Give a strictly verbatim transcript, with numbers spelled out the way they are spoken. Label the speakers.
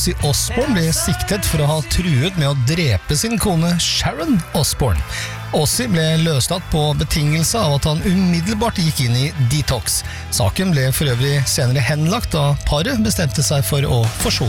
Speaker 1: Ozzy Osbourne ble siktet for å ha truet med å drepe sin kone Sharon Osbourne. Ozzy ble løslatt på betingelse av at han umiddelbart gikk inn i detox. Saken ble for øvrig senere henlagt da paret bestemte seg for å forsone.